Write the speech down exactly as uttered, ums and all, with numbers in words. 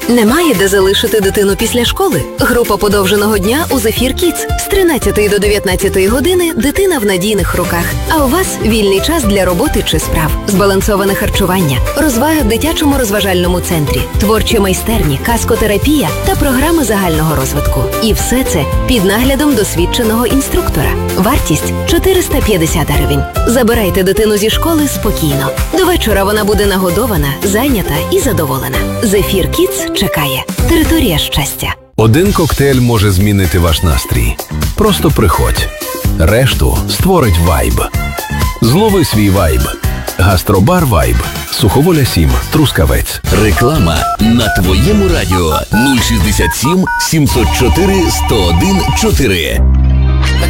Немає де залишити дитину після школи? Група подовженого дня у Зефір Кідс. З тринадцятої до дев'ятнадцятої години дитина в надійних руках. А у вас вільний час для роботи чи справ. Збалансоване харчування, розваги в дитячому розважальному центрі, творчі майстерні, казкотерапія та програми загального розвитку. І все це під наглядом досвідченого інструктора. Вартість – чотириста п'ятдесят гривень. Забирайте дитину зі школи спокійно. До вечора вона буде нагодована, зайнята і задоволена. Зефір Кідс чекає. Територія щастя. Один коктейль може змінити ваш настрій. Просто приходь. Решту створить вайб. Злови свій вайб. Гастробар Вайб. Суховоля сім. Трускавець. Реклама на твоєму радіо нуль шістдесят сім сімсот чотири сто один чотири.